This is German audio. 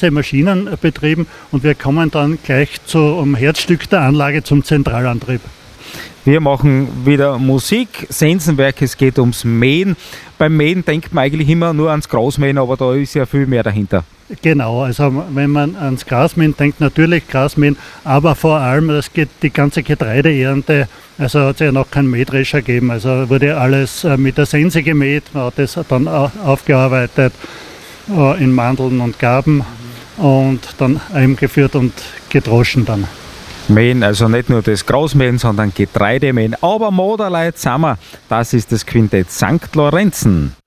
diverse Maschinen betrieben und wir kommen dann gleich zum Herzstück der Anlage, zum Zentralantrieb. Wir machen wieder Musik, Sensenwerk, es geht ums Mähen. Beim Mähen denkt man eigentlich immer nur ans Grasmähen, aber da ist ja viel mehr dahinter. Genau, also wenn man ans Grasmähen denkt, natürlich Grasmähen, aber vor allem, das geht die ganze Getreideernte, also hat es ja noch keinen Mähdrescher gegeben, also wurde alles mit der Sense gemäht, man hat das dann aufgearbeitet in Mandeln und Garben und dann eingeführt und gedroschen dann. Mähen, also nicht nur das Grasmähen, sondern Getreidemähen. Aber Moderleit sind wir. Das ist das Quintett St. Lorenzen.